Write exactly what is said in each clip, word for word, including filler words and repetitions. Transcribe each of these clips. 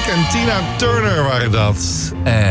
Drake en Tina Turner waren dat.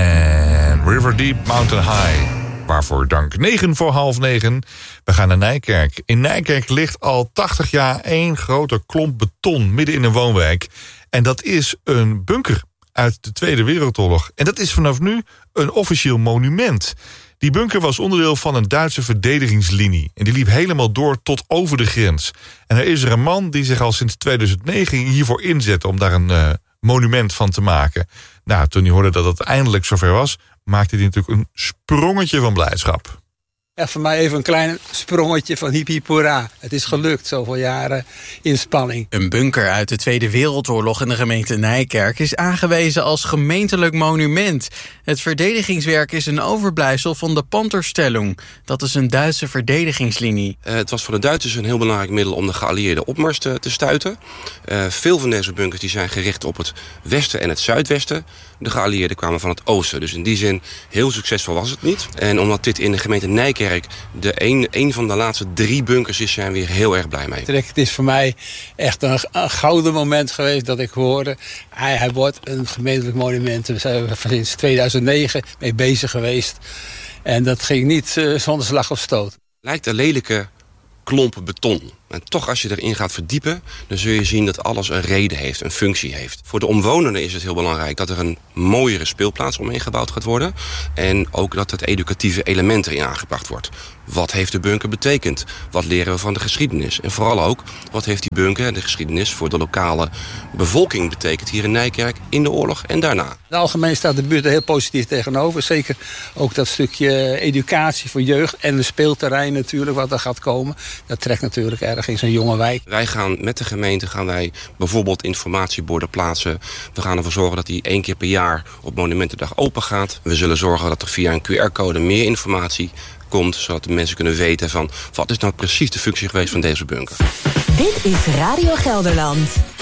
En River Deep, Mountain High. Waarvoor dank. negen voor half negen. We gaan naar Nijkerk. In Nijkerk ligt al tachtig jaar één grote klomp beton midden in een woonwijk. En dat is een bunker uit de Tweede Wereldoorlog. En dat is vanaf nu een officieel monument. Die bunker was onderdeel van een Duitse verdedigingslinie. En die liep helemaal door tot over de grens. En er is er een man die zich al sinds tweeduizend negen hiervoor inzette om daar een uh, monument van te maken. Nou, toen hij hoorde dat het eindelijk zover was, maakte hij natuurlijk een sprongetje van blijdschap. Ja, voor mij even een klein sprongetje van hiep hiep hoera. Het is gelukt, zoveel jaren inspanning. Een bunker uit de Tweede Wereldoorlog in de gemeente Nijkerk is aangewezen als gemeentelijk monument. Het verdedigingswerk is een overblijfsel van de Panzerstellung. Dat is een Duitse verdedigingslinie. Uh, het was voor de Duitsers een heel belangrijk middel om de geallieerde opmars te, te stuiten. Uh, veel van deze bunkers die zijn gericht op het westen en het zuidwesten. De geallieerden kwamen van het oosten. Dus in die zin, heel succesvol was het niet. En omdat dit in de gemeente Nijkerk de een, een van de laatste drie bunkers is, zijn we hier heel erg blij mee. Het is voor mij echt een, een gouden moment geweest dat ik hoorde, hij, hij wordt een gemeentelijk monument. We zijn sinds tweeduizend negen mee bezig geweest. En dat ging niet uh, zonder slag of stoot. Lijkt een lelijke klomp beton. En toch, als je erin gaat verdiepen, dan zul je zien dat alles een reden heeft, een functie heeft. Voor de omwonenden is het heel belangrijk dat er een mooiere speelplaats omheen gebouwd gaat worden. En ook dat het educatieve element erin aangebracht wordt. Wat heeft de bunker betekend? Wat leren we van de geschiedenis? En vooral ook, wat heeft die bunker en de geschiedenis voor de lokale bevolking betekend hier in Nijkerk in de oorlog en daarna? In het algemeen staat de buurt er heel positief tegenover. Zeker ook dat stukje educatie voor jeugd en een speelterrein natuurlijk wat er gaat komen. Dat trekt natuurlijk erg in zo'n jonge wijk. Wij gaan met de gemeente gaan wij bijvoorbeeld informatieborden plaatsen. We gaan ervoor zorgen dat die één keer per jaar op Monumentendag open gaat. We zullen zorgen dat er via een Q R-code meer informatie komt, zodat de mensen kunnen weten van wat is nou precies de functie geweest van deze bunker. Dit is Radio Gelderland.